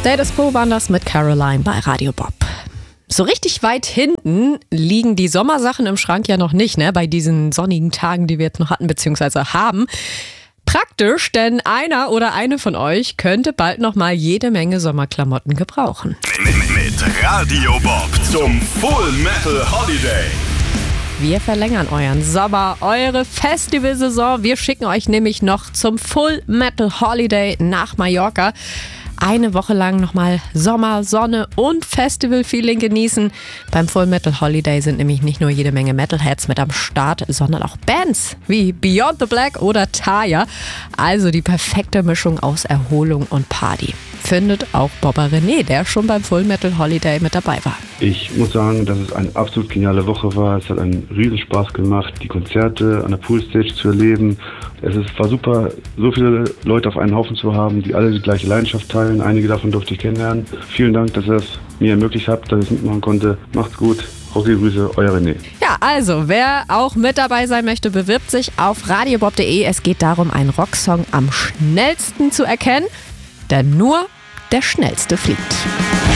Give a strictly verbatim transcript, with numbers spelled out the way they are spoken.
Status Quo waren das mit Caroline bei Radio Bob. So richtig weit hinten liegen die Sommersachen im Schrank ja noch nicht, ne? Bei diesen sonnigen Tagen, die wir jetzt noch hatten bzw. haben. Praktisch, denn einer oder eine von euch könnte bald noch mal jede Menge Sommerklamotten gebrauchen. Mit Radio Bob zum Full Metal Holiday. Wir verlängern euren Sommer, eure Festivalsaison. Wir schicken euch nämlich noch zum Full Metal Holiday nach Mallorca. Eine Woche lang nochmal Sommer, Sonne und Festival-Feeling genießen. Beim Full Metal Holiday sind nämlich nicht nur jede Menge Metalheads mit am Start, sondern auch Bands wie Beyond the Black oder Taya. Also die perfekte Mischung aus Erholung und Party. Findet auch Bobber René, der schon beim Full Metal Holiday mit dabei war. Ich muss sagen, dass es eine absolut geniale Woche war. Es hat einen riesen Spaß gemacht, die Konzerte an der Poolstage zu erleben. Es ist, war super, so viele Leute auf einen Haufen zu haben, die alle die gleiche Leidenschaft teilen. Einige davon durfte ich kennenlernen. Vielen Dank, dass ihr es mir ermöglicht habt, dass ich es mitmachen konnte. Macht's gut. Rocky Grüße, euer René. Ja, also, wer auch mit dabei sein möchte, bewirbt sich auf radiobob punkt de. Es geht darum, einen Rocksong am schnellsten zu erkennen, denn nur der Schnellste fliegt.